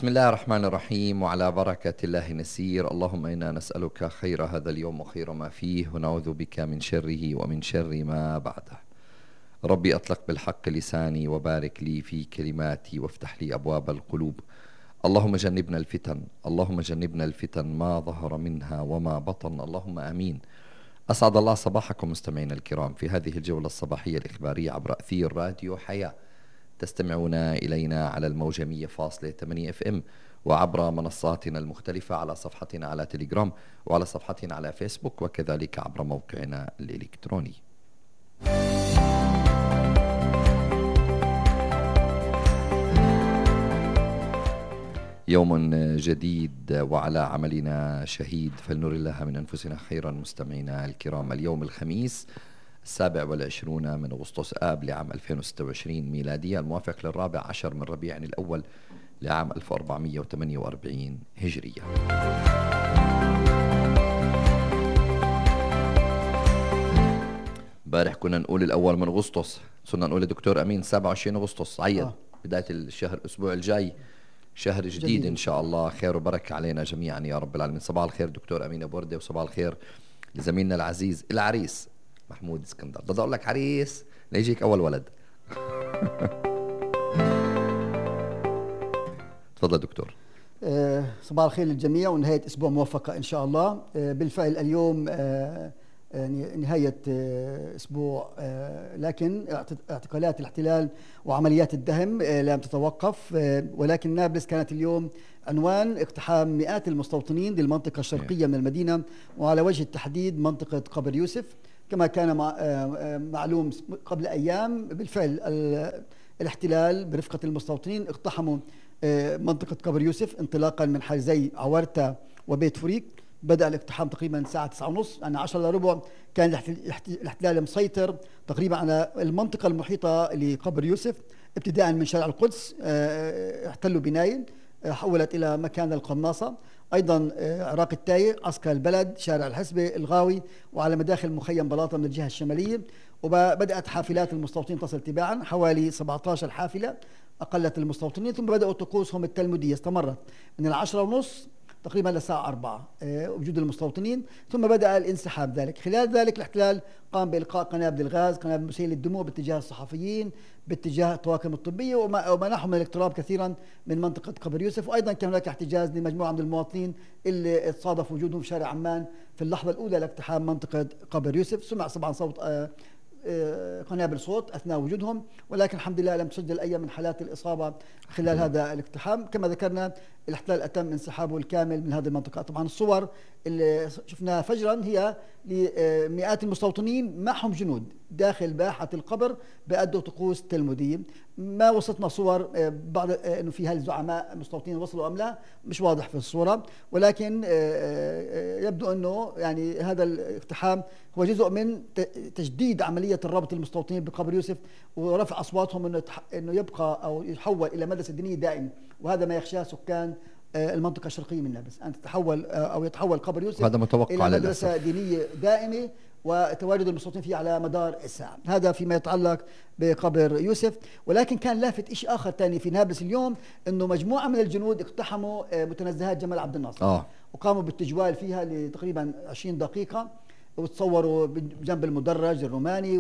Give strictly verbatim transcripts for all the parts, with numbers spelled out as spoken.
بسم الله الرحمن الرحيم، وعلى بركة الله نسير. اللهم إنا نسألك خير هذا اليوم وخير ما فيه، ونعوذ بك من شره ومن شر ما بعده. ربي أطلق بالحق لساني، وبارك لي في كلماتي، وافتح لي أبواب القلوب. اللهم جنبنا الفتن، اللهم جنبنا الفتن ما ظهر منها وما بطن، اللهم آمين. أسعد الله صباحكم مستمعينا الكرام في هذه الجولة الصباحية الإخبارية عبر أثير راديو حياة. تستمعون إلينا على الموجة مية فاصلة ثمانية اف ام، وعبر منصاتنا المختلفة على صفحتنا على تليجرام، وعلى صفحتنا على فيسبوك، وكذلك عبر موقعنا الإلكتروني. يوم جديد وعلى عملنا شهيد، فلنر الله من أنفسنا خيرا. مستمعينا الكرام، اليوم الخميس السابع والعشرون من أغسطس آب لعام ألفين وستة وعشرين ميلادية، الموافق للرابع عشر من ربيع الأول لعام ألف وأربعمئة وثمانية وأربعين هجرية. امبارح كنا نقول الأول من أغسطس، صرنا نقول دكتور أمين سبعة وعشرين أغسطس عيد آه. بداية الشهر، الأسبوع الجاي شهر جديد, جديد إن شاء الله، خير وبركة علينا جميعا يا رب العالمين. صباح الخير دكتور أمين أبو وردة، وصباح الخير لزميلنا العزيز العريس محمود اسكندر. بدي اقول لك عريس ليجيك اول ولد. تفضل دكتور. آه صباح الخير للجميع، ونهايه اسبوع موفقه ان شاء الله. آه بالفعل اليوم آه نهايه آه اسبوع، آه لكن اعتقالات الاحتلال وعمليات الدهم آه لم تتوقف، آه ولكن نابلس كانت اليوم عنوان اقتحام مئات المستوطنين للمنطقه الشرقيه من المدينه، وعلى وجه التحديد منطقه قبر يوسف. كما كان معلوم قبل أيام، بالفعل الاحتلال برفقة المستوطنين اقتحموا منطقة قبر يوسف انطلاقا من حيزي عورتا وبيت فريق. بدأ الاقتحام تقريبا الساعة تسعة ونص، يعني عشرة إلا ربع كان الاحتلال مسيطر تقريبا على المنطقة المحيطة لقبر يوسف، ابتداء من شارع القدس احتلوا بناين حولت إلى مكان القناصة، أيضا عراق التايه، عسكر البلد، شارع الحسبة، الغاوي، وعلى مداخل مخيم بلاطة من الجهة الشمالية. وبدأت حافلات المستوطنين تصل تباعا، حوالي سبعة عشر حافلة أقلت المستوطنين، ثم بدأوا طقوسهم التلمودية، استمرت من العشرة ونص تقريبا للساعة أربعة وجود المستوطنين، ثم بدأ الانسحاب. ذلك خلال ذلك الاحتلال قام بإلقاء قنابل الغاز، قنابل مسيل للدموع باتجاه الصحفيين، باتجاه الطواقم الطبية، ومنعهم من الاقتراب كثيرا من منطقة قبر يوسف. وأيضا كان هناك احتجاز لمجموعة من المواطنين اللي تصادف وجودهم في شارع عمان في اللحظة الأولى لاقتحام منطقة قبر يوسف. سمع طبعا صوت آه قنابل صوت أثناء وجودهم، ولكن الحمد لله لم تسجل أي من حالات الإصابة خلال هذا الاقتحام. كما ذكرنا الاحتلال أتم انسحابه الكامل من هذه المنطقة. طبعا الصور اللي شفناها فجرا هي لمئات المستوطنين معهم جنود داخل باحة القبر بأدوا طقوس تلمودية. ما وصلتنا صور بعض انه فيها الزعماء المستوطنين وصلوا ام لا، مش واضح في الصورة، ولكن يبدو انه يعني هذا الاقتحام هو جزء من تجديد عملية الربط المستوطنين بقبر يوسف، ورفع اصواتهم انه انه يبقى او يتحول الى مدرسة دينية دائمة، وهذا ما يخشاه سكان المنطقة الشرقية من نابلس، أن تتحول أو يتحول قبر يوسف هذا متوقع إلى مدرسة دينية دائمة وتواجد المستوطنين فيه على مدار الساعة. هذا فيما يتعلق بقبر يوسف. ولكن كان لافت شيء آخر ثاني في نابلس اليوم، أنه مجموعة من الجنود اقتحموا متنزهات جمال عبد الناصر آه. وقاموا بالتجوال فيها لتقريبا عشرين دقيقة، وتصوروا جنب المدرج الروماني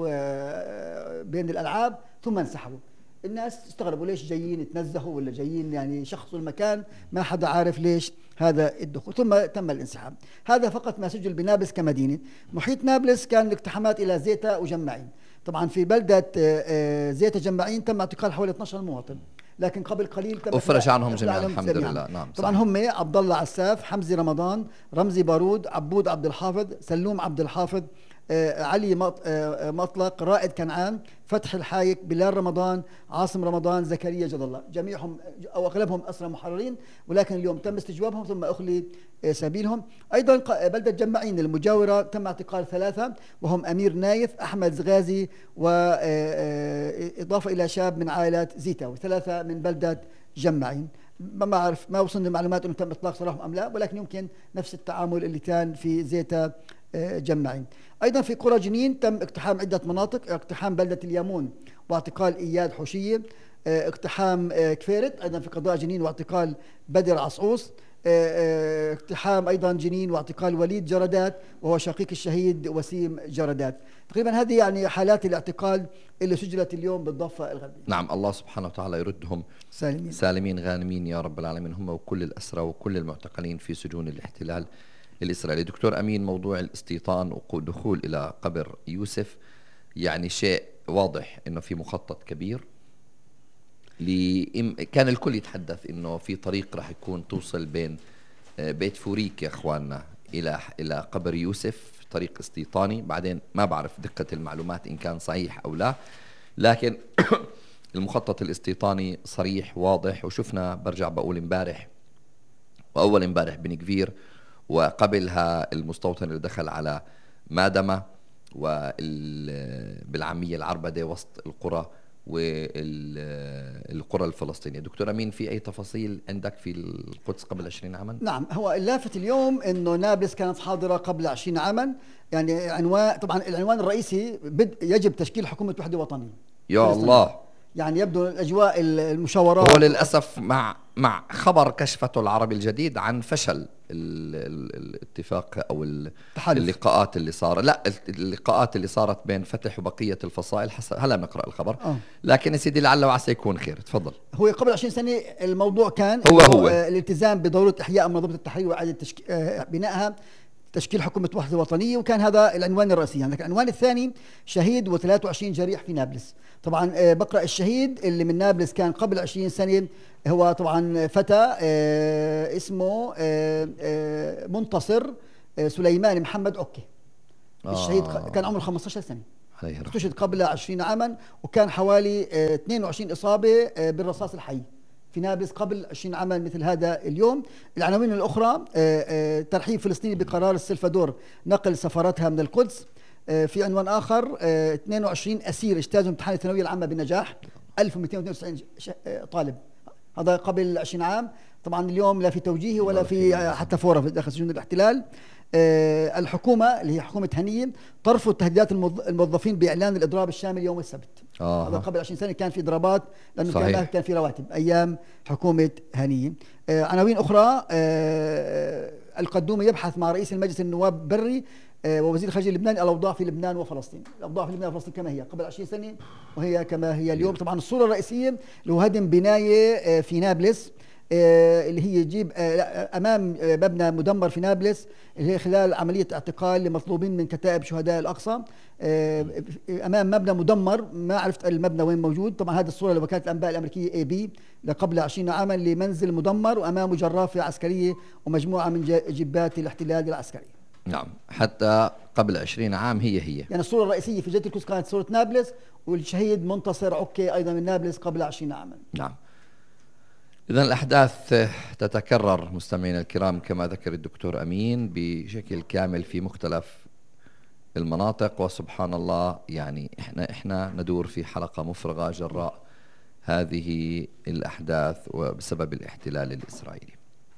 وبين الألعاب، ثم انسحبوا. الناس استغربوا ليش جايين يتنزهوا ولا جايين يعني يشخصوا المكان، ما حدا عارف ليش هذا الدخول، ثم تم الانسحاب. هذا فقط ما سجل بنابلس كمدينة. محيط نابلس كان الاقتحامات إلى زيتا وجماعين. طبعا في بلدة زيتا جماعين تم اعتقال حوالي اثني عشر مواطن، لكن قبل قليل تم افرج عنهم جميعا الحمد لله. نعم طبعا هم عبد الله عساف، حمزي رمضان، رمزي بارود، عبود عبد الحافظ، سلوم عبد الحافظ، آه علي آه مطلق، رائد كنعان، فتح الحايك، بلال رمضان، عاصم رمضان، زكريا جد الله، جميعهم او اغلبهم اسرى محررين، ولكن اليوم تم استجوابهم ثم اخلي آه سبيلهم. ايضا بلده جماعين المجاوره تم اعتقال ثلاثه، وهم امير نايف، احمد زغازي، واضافه الى شاب من عائله زيتا، وثلاثه من بلده جمعين. ما اعرف، ما وصلنا معلومات انه تم اطلاق سراحهم ام لا، ولكن يمكن نفس التعامل اللي كان في زيتا جمعين. ايضا في قرى جنين تم اقتحام عده مناطق، اقتحام بلده اليامون واعتقال اياد حوشيه، اقتحام كفيرت أيضا في قضاء جنين واعتقال بدر عصعوص، اقتحام أيضا جنين واعتقال وليد جردات وهو شقيق الشهيد وسيم جردات. تقريبا هذه يعني حالات الاعتقال اللي سجلت اليوم بالضفة الغربية. نعم، الله سبحانه وتعالى يردهم سالمين سالمين غانمين يا رب العالمين، هم وكل الأسرى وكل المعتقلين في سجون الاحتلال الإسرائيلي. دكتور أمين، موضوع الاستيطان والدخول إلى قبر يوسف يعني شيء واضح أنه في مخطط كبير. كان الكل يتحدث أنه في طريق راح يكون توصل بين بيت فوريك يا أخواننا إلى إلى قبر يوسف، طريق استيطاني. بعدين ما بعرف دقة المعلومات إن كان صحيح أو لا، لكن المخطط الاستيطاني صريح واضح. وشفنا، برجع بقول امبارح وأول امبارح بن كفير، وقبلها المستوطن اللي دخل على مادمة وبالعامية العربدة وسط القرى والقرى الفلسطينية. دكتور أمين، في أي تفاصيل عندك في القدس قبل عشرين عاما؟ نعم، هو اللافت اليوم أنه نابلس كانت حاضرة قبل عشرين عاما. يعني عنوان، طبعا العنوان الرئيسي يجب تشكيل حكومة وحدة وطنية. يا الله، يعني يبدو الأجواء المشاورات، هو للأسف مع مع خبر كشفته العربي الجديد عن فشل ال ال الاتفاق أو التحالف. اللقاءات اللي صار لا اللقاءات اللي صارت بين فتح وبقية الفصائل. هلا نقرأ الخبر أوه. لكن يا سيدي لعل وعسى يكون خير. تفضل. هو قبل عشرين سنة الموضوع كان هو هو الالتزام بضرورة إحياء منظمة التحرير وإعادة تشك... بنائها، تشكيل حكومة وحدة وطنية، وكان هذا العنوان الرئيسي. يعني العنوان الثاني شهيد وثلاثة وعشرين جريح في نابلس. طبعا بقرأ الشهيد اللي من نابلس كان قبل عشرين سنة، هو طبعا فتى اسمه منتصر سليمان محمد عكي. الشهيد كان عمره خمسة عشر سنة، استشهد قبل عشرين عاما، وكان حوالي اثنين وعشرين إصابة بالرصاص الحي في نابلس قبل عشرين عاما مثل هذا اليوم. العناوين الأخرى: ترحيب فلسطيني بقرار السلفادور نقل سفارتها من القدس. في عنوان آخر: اثنين وعشرين أسير اجتازوا امتحان الثانوية العامة بنجاح، ألف ومئتين واثنين وتسعين طالب، هذا قبل عشرين عام. طبعا اليوم لا في توجيهي ولا في حتى فورة في داخل سجون الاحتلال. أه الحكومة اللي هي حكومة هنية ترفض تهديدات الموظفين بإعلان الإضراب الشامل يوم السبت. آه. هذا قبل عشرين سنة كان في إضرابات لأنه كان كان في رواتب أيام حكومة هنية. أه عناوين أخرى: أه القدومي يبحث مع رئيس المجلس النواب بري أه ووزير الخارجية اللبناني الأوضاع في لبنان وفلسطين. الأوضاع في لبنان وفلسطين كما هي قبل عشرين سنة وهي كما هي اليوم. طبعا الصورة الرئيسية اللي هو هدم بناية أه في نابلس، آه اللي هي يجيب آه أمام آه مبنى مدمر في نابلس، اللي هي خلال عملية اعتقال لمطلوبين من كتائب شهداء الأقصى. آه أمام مبنى مدمر، ما عرفت المبنى وين موجود. طبعا هذه الصورة لوكالة الأنباء الأمريكية اي بي قبل عشرين عاما لمنزل مدمر، وأمامه جرافة عسكرية ومجموعة من جيبات الاحتلال العسكري. نعم، حتى قبل عشرين عام هي هي. يعني الصورة الرئيسية في جزيرة القدس كانت صورة نابلس، والشهيد منتصر عكي أيضا من نابلس قبل عشرين عاما. نعم. إذن الأحداث تتكرر مستمعينا الكرام كما ذكر الدكتور أمين بشكل كامل في مختلف المناطق، وسبحان الله يعني إحنا إحنا ندور في حلقة مفرغة جراء هذه الأحداث وبسبب الاحتلال الإسرائيلي.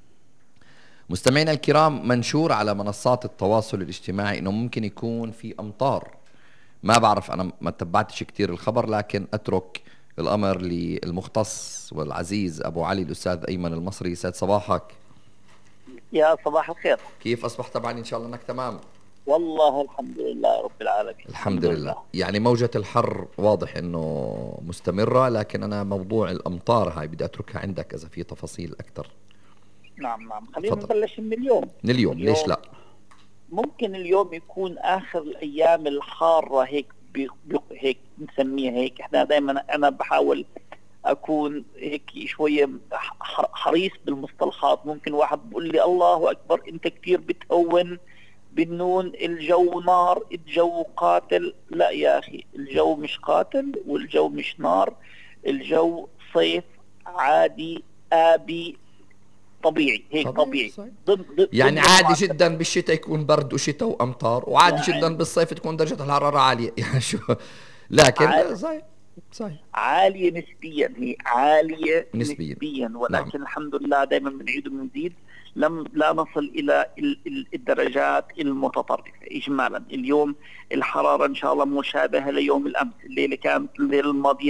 مستمعينا الكرام، منشور على منصات التواصل الاجتماعي إنه ممكن يكون في أمطار. ما بعرف، أنا ما تبعتش كتير الخبر، لكن أترك الأمر للمختص والعزيز أبو علي الأستاذ أيمن المصري. سعد صباحك. يا صباح الخير. كيف أصبحت؟ طبعا إن شاء الله أنك تمام. والله الحمد لله رب العالمين. الحمد, الحمد لله. لله. يعني موجة الحر واضح إنه مستمرة، لكن أنا موضوع الأمطار هاي بدي أتركها عندك إذا في تفاصيل أكثر. نعم نعم، خلينا نبلش من اليوم. من اليوم, اليوم ليش لا؟ ممكن اليوم يكون آخر الأيام الحارة هيك بي هيك نسميها هيك. احنا دائما انا بحاول اكون هيك شويه حريص بالمصطلحات. ممكن واحد بيقول لي الله اكبر انت كثير بتهون بالنون، الجو نار، الجو قاتل. لا يا اخي، الجو مش قاتل والجو مش نار، الجو صيف عادي آبي طبيعي هيك طبيعي, طبيعي. ضد ضد يعني عادي جدا بالشتاء يكون برد وشتاء وامطار، وعادي يعني جدا بالصيف تكون درجة الحرارة عالية. يعني شو، لكن صحيح صحيح عالية نسبيا، هي عالية نسبيا, نسبيا ولكن نعم. الحمد لله دائما بنعيد وبنزيد، لم لا نصل إلى الدرجات المتطرفة. إجمالا اليوم الحرارة إن شاء الله مشابهة ليوم الأمس. الليلة كانت الليلة الماضية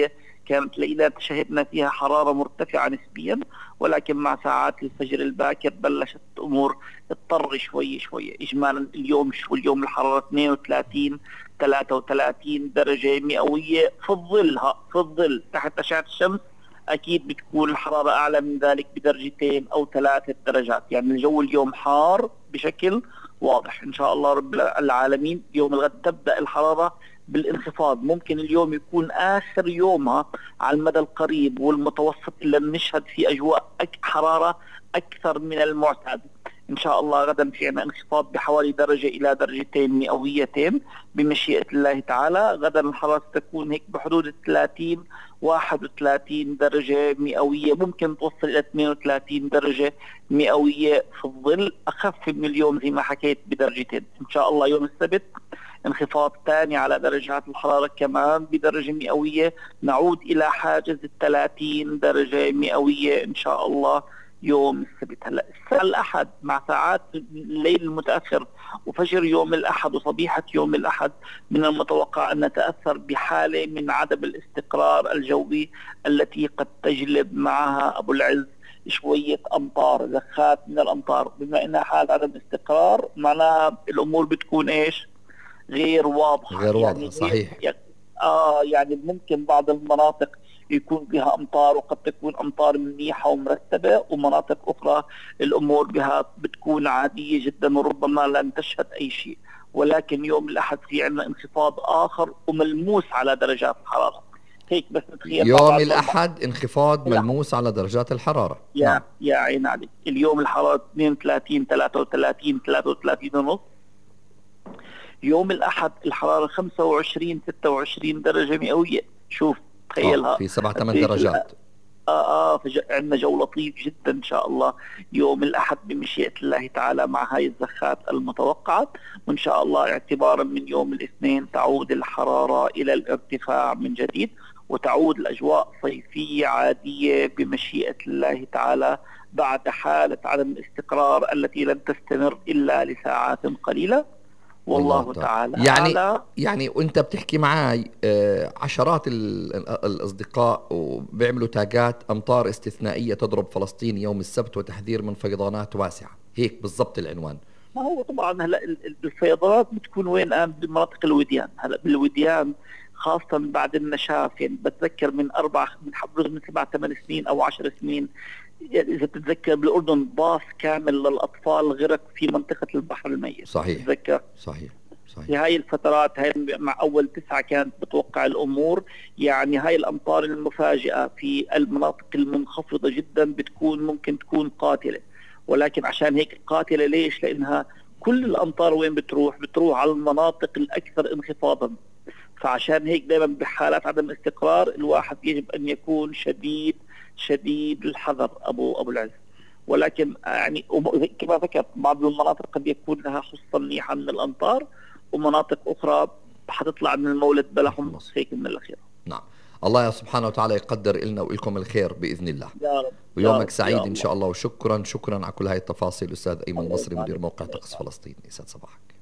كانت ليلات شهدنا فيها حرارة مرتفعة نسبيا، ولكن مع ساعات الفجر الباكر بلشت الأمور تضطر شوي شوي. إجمالا اليوم شو اليوم الحرارة اثنين وثلاثين ثلاثة وثلاثين درجة مئوية في الظلها في الظل تحت أشعة الشمس. أكيد بتكون الحرارة أعلى من ذلك بدرجتين أو ثلاثة درجات. يعني الجو اليوم حار بشكل واضح. إن شاء الله رب العالمين يوم الغد تبدأ الحرارة بالانخفاض. ممكن اليوم يكون آخر يومها على المدى القريب والمتوسط إلا نشهد في أجواء حرارة أكثر من المعتاد. إن شاء الله غدا في عنا انخفاض بحوالي درجة إلى درجتين مئويتين بمشيئة الله تعالى. غدا الحرارة تكون هيك بحدود ثلاثين واحد وثلاثين درجة مئوية، ممكن توصل إلى اثنين وثلاثين درجة مئوية في الظل، أخف من اليوم زي ما حكيت بدرجتين. إن شاء الله يوم السبت انخفاض ثاني على درجات الحرارة كمان بدرجة مئوية، نعود إلى حاجز الثلاثين درجة مئوية إن شاء الله يوم السبت. هلا الساعة الأحد مع ساعات الليل المتأخر وفجر يوم الأحد وصبيحة يوم الأحد من المتوقع أن نتأثر بحالة من عدم الاستقرار الجوي التي قد تجلب معها أبو العز شوية أمطار، زخات من الأمطار. بما أنها حالة عدم استقرار معناها الأمور بتكون إيش؟ غير واضحة. غير واضحة يعني صحيح. يعني آه يعني ممكن بعض المناطق يكون بها أمطار وقد تكون أمطار منيحة ومرتبة، ومناطق أخرى الأمور بها بتكون عادية جدا وربما لن تشهد أي شيء. ولكن يوم الأحد في عندنا انخفاض آخر وملموس على درجات الحرارة. هيك بس نتخيل يوم الأحد انخفاض ملموس على درجات الحرارة. يا نعم. يا عين عليك. اليوم الحرارة اثنين وثلاثين ثلاثة وثلاثين ثلاثة وثلاثين ونص. يوم الأحد الحرارة خمسة وعشرين ستة وعشرين درجة مئوية. شوف تخيلها آه في سبع ثمان درجات. آه آه عندنا جو لطيف جدا إن شاء الله يوم الأحد بمشيئة الله تعالى مع هاي الزخات المتوقعة. وإن شاء الله اعتبارا من يوم الاثنين تعود الحرارة إلى الارتفاع من جديد، وتعود الأجواء صيفية عادية بمشيئة الله تعالى بعد حالة عدم الاستقرار التي لن تستمر إلا لساعات قليلة. والله تعالى يعني على يعني وانت بتحكي معي آه عشرات الاصدقاء وبيعملوا تاجات امطار استثنائيه تضرب فلسطين يوم السبت وتحذير من فيضانات واسعه. هيك بالضبط العنوان. ما هو طبعا هلا الفيضانات بتكون وين الان؟ بمناطق الوديان. هلا بالوديان خاصه بعد النشاف. يعني بتذكر من اربع من حوالي من سبع ثمان سنين او عشر سنين، يعني اذا بتتذكر بالاردن باص كامل للاطفال غرق في منطقه البحر الميت. صحيح. بتتذكر؟ صحيح صحيح. في هاي الفترات هاي مع اول تسعة كانت بتوقع الامور. يعني هاي الامطار المفاجئه في المناطق المنخفضه جدا بتكون ممكن تكون قاتله. ولكن عشان هيك قاتله ليش؟ لانها كل الامطار وين بتروح؟ بتروح على المناطق الاكثر انخفاضا. فعشان هيك دائما بحالات عدم استقرار الواحد يجب ان يكون شديد شديد الحذر ابو ابو العز. ولكن يعني كما ذكرت بعض المناطق قد يكون لها حصة منيحة من الأمطار، ومناطق أخرى حتطلع من المولد بلا حمص هيك من الأخير. نعم. الله سبحانه وتعالى يقدر إلنا وإلكم الخير بإذن الله. يا رب. ويومك يا رب. سعيد يا إن شاء الله. وشكرا شكرا على كل هاي التفاصيل. أستاذ أيمن مصري مدير موقع طقس فلسطين. يسعد صباحك.